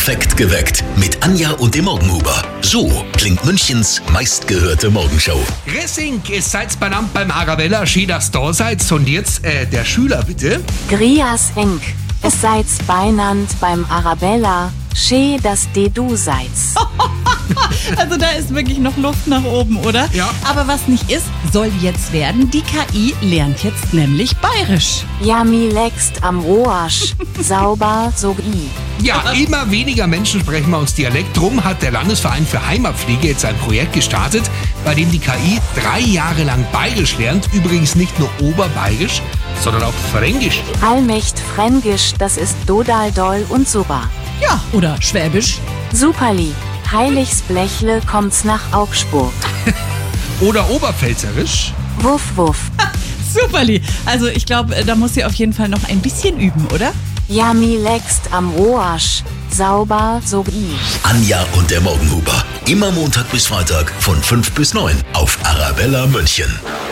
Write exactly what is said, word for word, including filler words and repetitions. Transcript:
Perfekt geweckt mit Anja und dem Morgenhuber. So klingt Münchens meistgehörte Morgenshow. Gressing, es seid benannt beim Arabella, schön, dass da seid. Und jetzt äh, der Schüler, bitte. Grias Inc. Es seid beinannt beim Arabella, schee, dass de du seid's. Also da ist wirklich noch Luft nach oben, oder? Ja. Aber was nicht ist, soll jetzt werden. Die K I lernt jetzt nämlich Bayerisch. Ja, mi leckst am Roasch, sauber so i. Ja, immer weniger Menschen sprechen bei uns Dialekt. Drum hat der Landesverein für Heimatpflege jetzt ein Projekt gestartet, bei dem die K I drei Jahre lang Bayerisch lernt. Übrigens nicht nur Oberbayerisch, sondern auch Fränkisch. Allmächt Fränkisch, das ist dodal doll und super. Ja, oder Schwäbisch. Superli, Heiligs Blechle kommt's nach Augsburg. Oder Oberpfälzerisch. Wuff, wuff. Superli. Also ich glaube, da muss sie auf jeden Fall noch ein bisschen üben, oder? Ja, mi leckst am Roasch, sauber so i. Anja und der Morgenhuber. Immer Montag bis Freitag von fünf bis neun auf Arabella München.